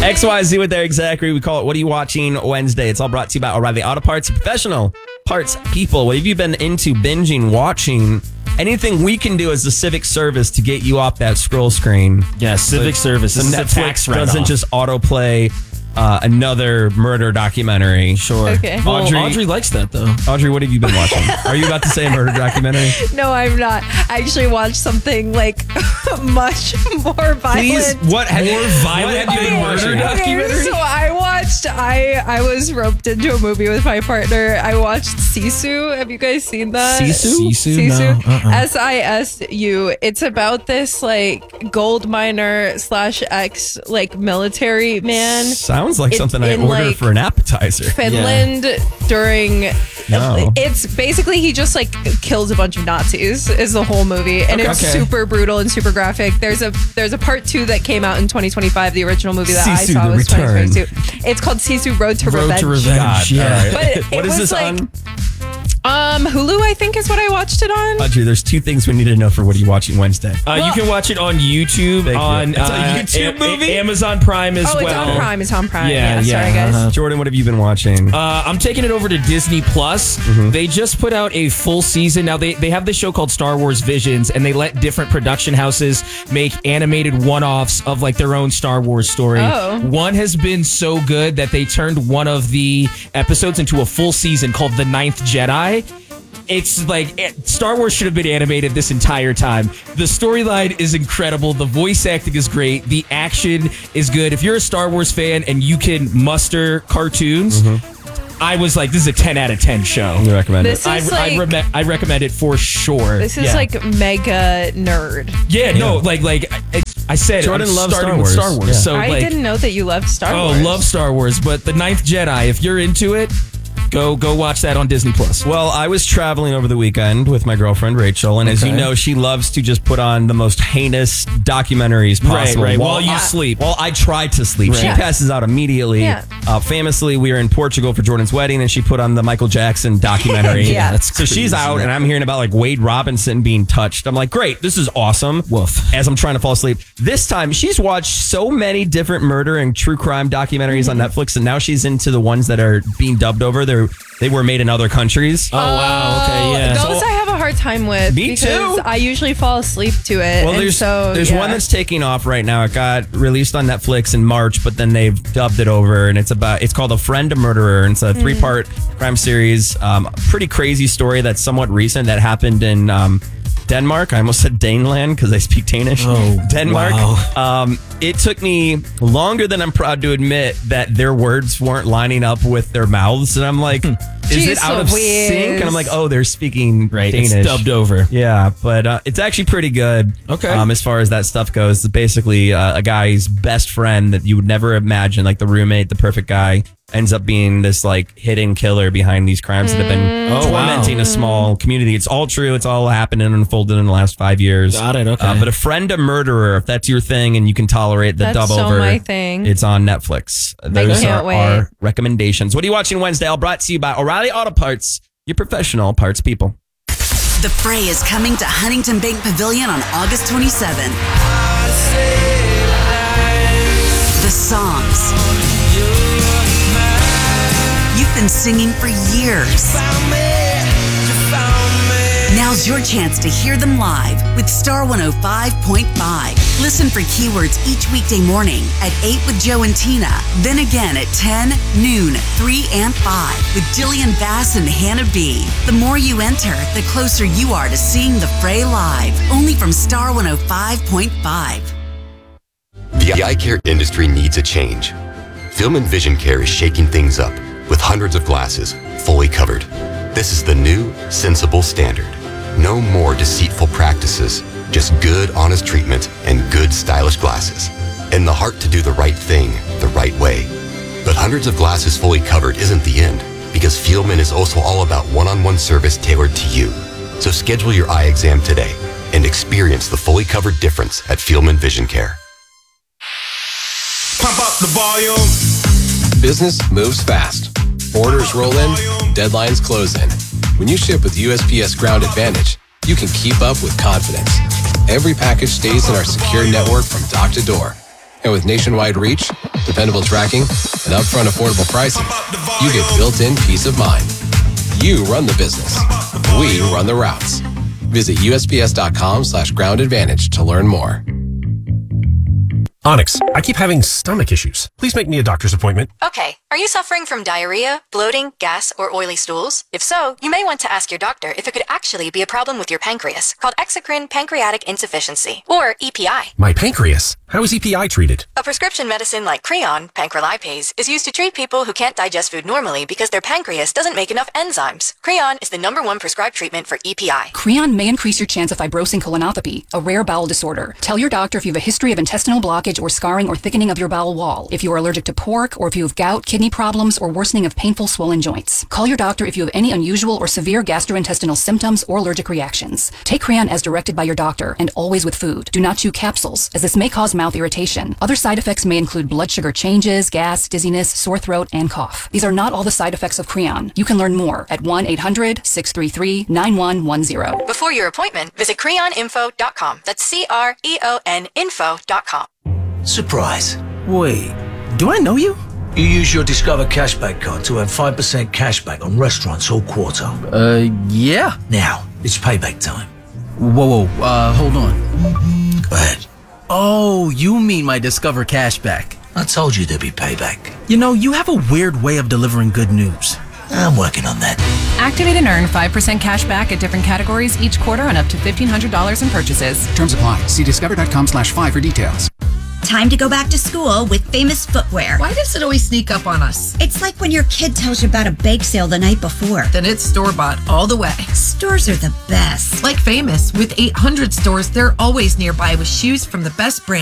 XYZ with Eric Zachary. We call it What Are You Watching Wednesday. It's all brought to you by O'Reilly Auto Parts, professional parts people. What have you been into binging, watching? Anything we can do as a civic service to get you off that scroll screen. Yeah, civic service. So This is a Netflix tax write-off. doesn't just autoplay another murder documentary. Sure. Okay. Well, Audrey- Audrey likes that, though. Audrey, what have you been watching? Are you about to say a murder documentary? No, I'm not. I actually watched something like much more violent. Please, what have More you, violent what have you been than watching? murder documentary? So I was roped into a movie with my partner. I watched Sisu. Have you guys seen that? Sisu? Sisu? No. SISU. It's about this like gold miner / ex like military man. Sounds like It's something I in, order like, for an appetizer. Finland during No. it's basically he just like kills a bunch of Nazis is the whole movie, and it's Okay. super brutal and super graphic. There's a part 2 that came out in 2025 . The original movie that I Sisu, saw The was Return. 2022. It's called Sisu Road to Road Revenge. to Revenge. God, Yeah. all right. But it What is was this like- on? Hulu, I think, is what I watched it on. Audrey, there's 2 things we need to know for What Are You Watching Wednesday. You can watch it on YouTube, Thank you. on It's a YouTube movie? Amazon Prime as Oh, well. it's on Prime. It's on Prime. Yeah, Yeah, sorry yeah, guys. Jordan, what have you been watching? I'm taking it over to Disney Plus. They just put out a full season. Now, they have this show called Star Wars Visions, and they let different production houses make animated one-offs of like their own Star Wars story. Oh. One has been so good that they turned one of the episodes into a full season called The Ninth Jedi. It's like Star Wars should have been animated this entire time. The storyline is incredible. The voice acting is great. The action is good. If you're a Star Wars fan and you can muster cartoons, I was like, this is a 10 out of 10 show. You recommend This it? is like I recommend it for sure. this is Yeah. like mega nerd. Yeah, no, like I said, Jordan I'm loves starting Star with Star Wars. Wars. Yeah. So I like, didn't know that you loved Star oh, Wars. love Star Wars. But The Ninth Jedi, if you're into it, go watch that on Disney Plus. Well, I was traveling over the weekend with my girlfriend Rachel, and as you Okay. know, she loves to just put on the most heinous documentaries possible. right, while you sleep. Well, I tried to sleep. She Right. passes out immediately. Yeah. Famously, we were in Portugal for Jordan's wedding, and she put on the Michael Jackson documentary. Yeah. That's So she's crazy. out, and I'm hearing about like Wade Robinson being touched. I'm like, great, this is awesome. Woof. As I'm trying to fall asleep. This time, she's watched so many different murder and true crime documentaries on Netflix, and now she's into the ones that are being dubbed over. They were made in other countries. Oh, wow. Okay, yeah. Those I have a hard time with. Me because too. I usually fall asleep to it. Well, and there's yeah. one that's taking off right now. It got released on Netflix in March, but then they've dubbed it over, and it's called A Friend a Murderer. And it's a 3-part crime series. Pretty crazy story that's somewhat recent that happened in Denmark. I almost said Daneland because I speak Danish. Oh, Denmark. wow. It took me longer than I'm proud to admit that their words weren't lining up with their mouths, and I'm like, is it Jeez out of Louise. sync? And I'm like, oh, they're speaking Right, Danish. it's dubbed over. Yeah, but it's actually pretty good. Okay. As far as that stuff goes, it's basically a guy's best friend that you would never imagine, like the roommate, the perfect guy, ends up being this like hidden killer behind these crimes that have been Oh, wow. tormenting a small community. It's all true. It's all happened and unfolded in the last 5 years. Got it, okay. But A Friend a Murderer, if that's your thing and you can tolerate the That's dub so over, my thing. it's on Netflix. Those can't are wait. our recommendations. What are you watching Wednesday? All brought to you by O'Reilly Auto Parts, your professional parts people. The Fray is coming to Huntington Bank Pavilion on August 27th. The songs you've been singing for years. Now's your chance to hear them live with Star 105.5. Listen for keywords each weekday morning at 8 with Joe and Tina. Then again at 10, noon, 3, and 5 with Jillian Bass and Hannah B. The more you enter, the closer you are to seeing the Fray live. Only from Star 105.5. The eye care industry needs a change. Film and Vision Care is shaking things up with hundreds of glasses fully covered. This is the new, sensible standard. No more deceitful practices, just good, honest treatment and good, stylish glasses. And the heart to do the right thing the right way. But hundreds of glasses fully covered isn't the end, because Fieldman is also all about one-on-one service tailored to you. So schedule your eye exam today and experience the fully covered difference at Fieldman Vision Care. Pump up the volume. Business moves fast. Orders roll in, deadlines close in. When you ship with USPS Ground Advantage, you can keep up with confidence. Every package stays in our secure network from dock to door. And with nationwide reach, dependable tracking, and upfront affordable pricing, you get built-in peace of mind. You run the business. We run the routes. Visit USPS.com/groundadvantage to learn more. Onyx, I keep having stomach issues. Please make me a doctor's appointment. Okay, are you suffering from diarrhea, bloating, gas, or oily stools? If so, you may want to ask your doctor if it could actually be a problem with your pancreas, called exocrine pancreatic insufficiency, or EPI. My pancreas? How is EPI treated? A prescription medicine like Creon, pancrelipase, is used to treat people who can't digest food normally because their pancreas doesn't make enough enzymes. Creon is the #1 prescribed treatment for EPI. Creon may increase your chance of fibrosing colonopathy, a rare bowel disorder. Tell your doctor if you have a history of intestinal blockage or scarring or thickening of your bowel wall, if you are allergic to pork, or if you have gout, kidney problems, or worsening of painful swollen joints. Call your doctor if you have any unusual or severe gastrointestinal symptoms or allergic reactions. Take Creon as directed by your doctor and always with food. Do not chew capsules, as this may cause mouth irritation. Other side effects may include blood sugar changes, gas, dizziness, sore throat, and cough. These are not all the side effects of Creon. You can learn more at 1-800-633-9110. Before your appointment, visit creoninfo.com. That's CREON info.com. Surprise. Wait, do I know you? You use your Discover Cashback card to earn 5% cashback on restaurants all quarter. Yeah. Now, it's payback time. Whoa, hold on. Go ahead. Oh, you mean my Discover Cashback. I told you there'd be payback. You know, you have a weird way of delivering good news. I'm working on that. Activate and earn 5% cash back at different categories each quarter on up to $1,500 in purchases. Terms apply. See discover.com/5 for details. Time to go back to school with Famous Footwear. Why does it always sneak up on us? It's like when your kid tells you about a bake sale the night before. Then it's store-bought all the way. Stores are the best. Like Famous, with 800 stores, they're always nearby with shoes from the best brands.